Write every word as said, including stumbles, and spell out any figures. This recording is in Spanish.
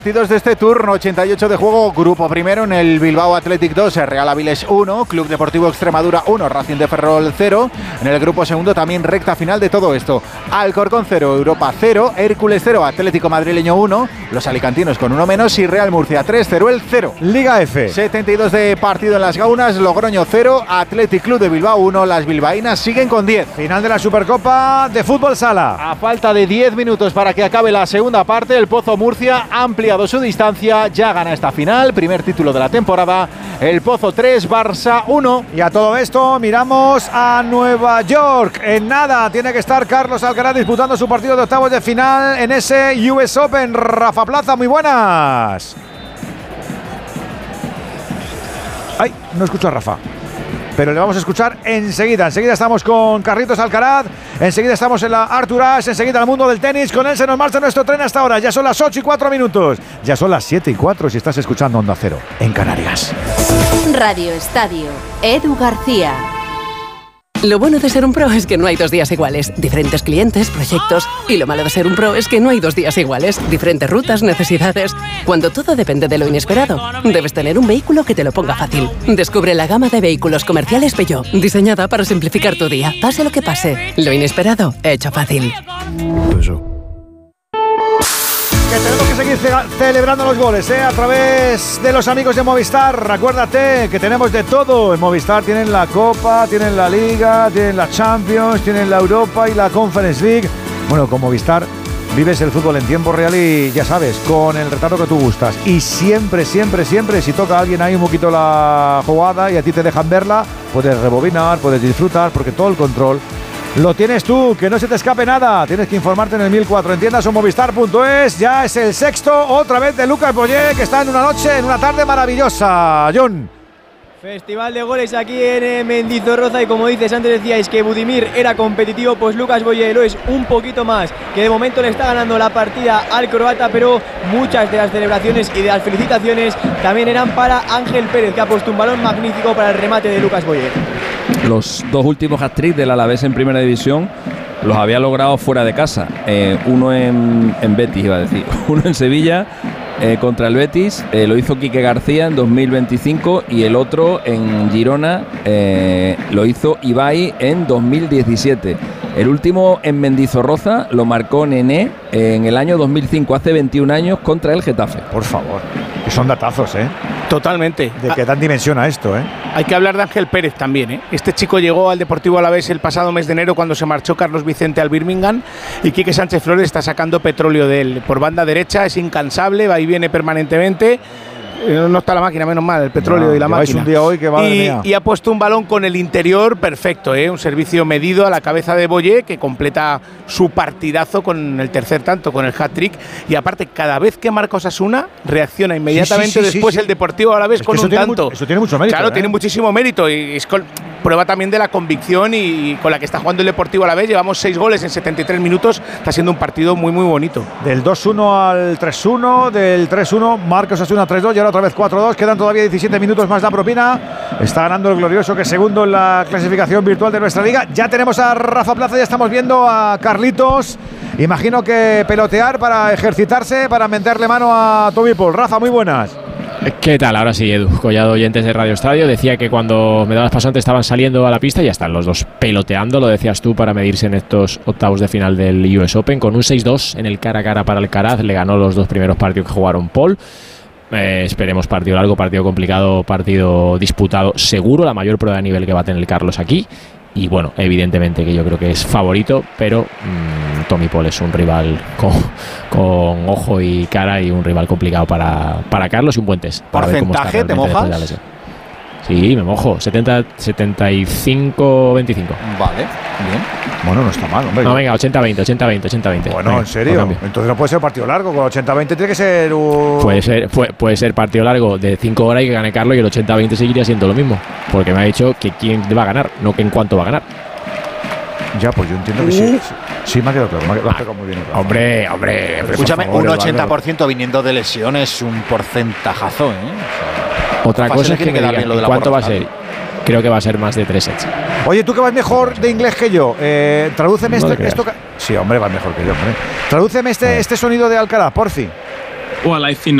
Partidos de este turno, ochenta y ocho de juego, grupo primero en el Bilbao Athletic dos, Real Avilés uno, Club Deportivo Extremadura uno, Racing de Ferrol cero. En el grupo segundo también recta final de todo esto. Alcorcón cero, Europa cero, Hércules cero, Atlético Madrileño uno, los alicantinos con uno menos y Real Murcia tres, Teruel cero. Liga F. setenta y dos de partido en las Gaunas, Logroño cero, Athletic Club de Bilbao uno, las bilbaínas siguen con diez. Final de la Supercopa de Fútbol Sala. A falta de diez minutos para que acabe la segunda parte, el Pozo Murcia amplia su distancia, ya gana esta final, primer título de la temporada, el Pozo tres, Barça uno. Y a todo esto miramos a Nueva York. En nada tiene que estar Carlos Alcaraz disputando su partido de octavos de final en ese U S Open. Rafa Plaza, muy buenas. Ay, no escucho a Rafa, pero le vamos a escuchar enseguida. Enseguida estamos con Carlitos Alcaraz, enseguida estamos en la Arthur Ashe, enseguida el mundo del tenis. Con él se nos marcha nuestro tren hasta ahora. Ya son las ocho y cuatro minutos. Ya son las siete y cuatro si estás escuchando Onda Cero en Canarias. Radio Estadio, Edu García. Lo bueno de ser un pro es que no hay dos días iguales. Diferentes clientes, proyectos. Y lo malo de ser un pro es que no hay dos días iguales. Diferentes rutas, necesidades. Cuando todo depende de lo inesperado, debes tener un vehículo que te lo ponga fácil. Descubre la gama de vehículos comerciales Peugeot, diseñada para simplificar tu día. Pase lo que pase, lo inesperado, hecho fácil. Eso. Que tenemos que seguir ce- celebrando los goles, ¿eh? A través de los amigos de Movistar. Acuérdate que tenemos de todo. En Movistar tienen la Copa, tienen la Liga, tienen la Champions, tienen la Europa y la Conference League. Bueno, con Movistar vives el fútbol en tiempo real y ya sabes, con el retardo que tú gustas. Y siempre, siempre, siempre, si toca a alguien ahí un poquito la jugada y a ti te dejan verla, puedes rebobinar, puedes disfrutar, porque todo el control lo tienes tú, que no se te escape nada. Tienes que informarte en el mil cuatro en tiendas o movistar punto es. Ya es el sexto, otra vez de Lucas Boyer, que está en una noche, en una tarde maravillosa. John. Festival de goles aquí en Mendizorroza y como dices, antes decíais que Budimir era competitivo, pues Lucas Boyer lo es un poquito más, que de momento le está ganando la partida al croata, pero muchas de las celebraciones y de las felicitaciones también eran para Ángel Pérez, que ha puesto un balón magnífico para el remate de Lucas Boyer. Los dos últimos hat-trick del Alavés en Primera División los había logrado fuera de casa, eh, uno en, en Betis, iba a decir, uno en Sevilla eh, contra el Betis, eh, lo hizo Quique García en dos mil veinticinco y el otro en Girona eh, lo hizo Ibai en dos mil diecisiete. El último en Mendizorroza lo marcó Nené en el año dos mil cinco, hace veintiún años, contra el Getafe. Por favor, que son datazos, ¿eh? Totalmente. De que dan dimensión a esto, ¿eh? Hay que hablar de Ángel Pérez también, ¿eh? Este chico llegó al Deportivo Alavés el pasado mes de enero cuando se marchó Carlos Vicente al Birmingham y Quique Sánchez Flores está sacando petróleo de él. Por banda derecha es incansable, va y viene permanentemente. No está la máquina, menos mal, el petróleo no, y la máquina. Un día hoy que va y, y ha puesto un balón con el interior perfecto, ¿eh? Un servicio medido a la cabeza de Boyer, que completa su partidazo con el tercer tanto, con el hat-trick. Y aparte, cada vez que marca Osasuna, reacciona inmediatamente sí, sí, sí, después sí, sí. el Deportivo Alavés es con un tanto. Mu- eso tiene mucho mérito. Claro, ¿eh? tiene muchísimo mérito y es con, prueba también de la convicción y, y con la que está jugando el Deportivo Alavés. Llevamos seis goles en setenta y tres minutos. Está siendo un partido muy, muy bonito. Del dos uno al tres uno, del tres uno, marca Osasuna tres dos y ahora otra vez cuatro dos. Quedan todavía diecisiete minutos más la propina. Está ganando el glorioso, que es segundo en la clasificación virtual de nuestra liga. Ya tenemos a Rafa Plaza, ya estamos viendo a Carlitos. Imagino que pelotear para ejercitarse, para meterle mano a Toby Paul. Rafa, muy buenas. ¿Qué tal? Ahora sí, Edu, Collado, oyentes de Radio Estadio. Decía que cuando me dabas paso antes estaban saliendo a la pista y ya están los dos peloteando, lo decías tú, para medirse en estos octavos de final del U S Open. Con un seis dos en el cara a cara para Alcaraz, le ganó los dos primeros partidos que jugaron Paul. Eh, esperemos partido largo, partido complicado, partido disputado seguro, la mayor prueba de nivel que va a tener Carlos aquí. Y bueno, evidentemente que yo creo que es favorito, pero mmm, Tommy Paul es un rival con, con ojo y cara y un rival complicado para, para Carlos y un buen test. ¿Porcentaje? ¿Te mojas? Sí, me mojo. setenta, setenta y cinco veinticinco. Vale, bien. Bueno, no está mal, hombre. No, venga, ochenta veinte, ochenta veinte, ochenta veinte. Bueno, venga, ¿en serio? Entonces no puede ser partido largo. Con ochenta veinte tiene que ser un... Puede ser, puede, puede ser partido largo de cinco horas y que gane Carlos, y el ochenta veinte seguiría siendo lo mismo. Porque me ha dicho que quién va a ganar, no que en cuánto va a ganar. Ya, pues yo entiendo que sí. Sí, me ha quedado claro. Me ha quedado ah, muy bien. Claro. Hombre, hombre. Escúchame, favor, un ochenta por ciento viniendo de lesión es un porcentajazo, ¿eh? O sea, otra cosa es que, que me digan cuánto va a ser. Creo que va a ser más de tres sets. Oye, tú que vas mejor de inglés que yo, eh, tradúceme no este, esto. Sí, hombre, vas mejor que yo, hombre. Tradúceme este, este sonido de Alcaraz, porfi. Well, I think